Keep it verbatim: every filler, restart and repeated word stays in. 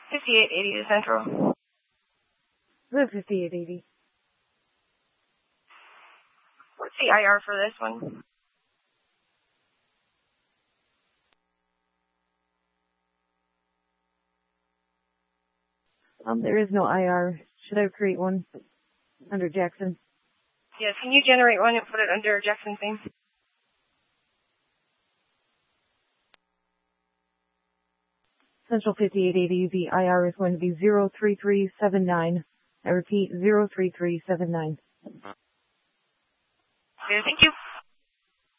fifty-eight eighty to Central. The fifty-eight eighty. What's the I R for this one? Um, there is no I R. Should I create one under Jackson? Yes, can you generate one and put it under Jackson's name? Central fifty-eight eighty, the I R is going to be zero three three seven nine. I repeat, zero three three seven nine. Okay, thank you.